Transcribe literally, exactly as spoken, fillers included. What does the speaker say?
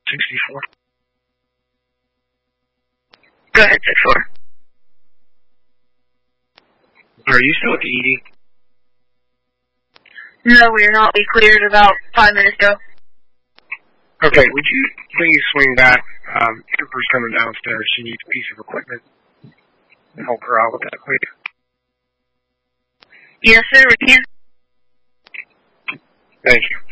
sixty-four. Go ahead, six four. Are you still at the E D? No, we are not. We cleared about five minutes ago. Okay, would you please swing back? Um, Trooper's coming downstairs. She needs a piece of equipment. Help her out with that, please. Yes, sir, we can. Thank you.